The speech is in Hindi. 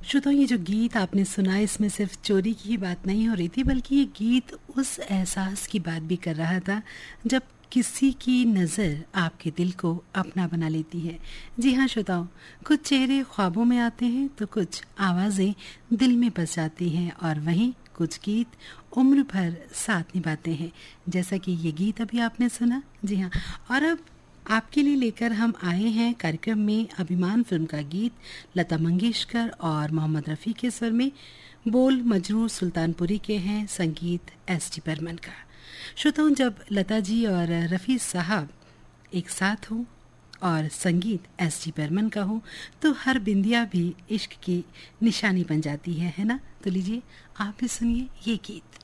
श्रोताओं, ये जो गीत आपने सुना, इसमें सिर्फ चोरी की ही बात नहीं हो रही थी, बल्कि ये गीत उस एहसास की बात भी कर रहा था जब किसी की नज़र आपके दिल को अपना बना लेती है। जी हाँ श्रोताओं, कुछ चेहरे ख्वाबों में आते हैं तो कुछ आवाज़ें दिल में बस जाती हैं, और वहीं कुछ गीत उम्र भर साथ निभाते हैं, जैसा कि ये गीत अभी आपने सुना। जी हाँ, और अब आपके लिए लेकर हम आए हैं कार्यक्रम में अभिमान फिल्म का गीत, लता मंगेशकर और मोहम्मद रफ़ी के स्वर में। बोल मजरूर सुल्तानपुरी के हैं, संगीत एस.डी. बर्मन का। श्रोताओं, जब लता जी और रफ़ी साहब एक साथ हों और संगीत एस.डी. बर्मन का हो तो हर बिंदिया भी इश्क की निशानी बन जाती है ना? तो लीजिए आप भी सुनिए ये गीत।